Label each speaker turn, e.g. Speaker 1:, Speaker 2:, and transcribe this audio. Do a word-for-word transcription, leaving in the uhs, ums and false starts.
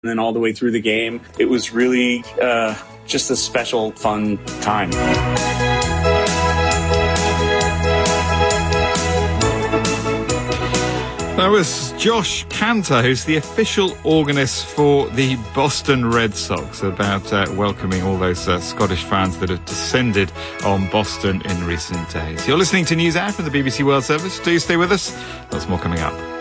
Speaker 1: and then all the way through the game. It was really uh, just a special, fun time.
Speaker 2: That was Josh Cantor, who's the official organist for the Boston Red Sox, about uh, welcoming all those uh, Scottish fans that have descended on Boston in recent days. You're listening to News Hour from the B B C World Service. Do stay with us. Lots more coming up.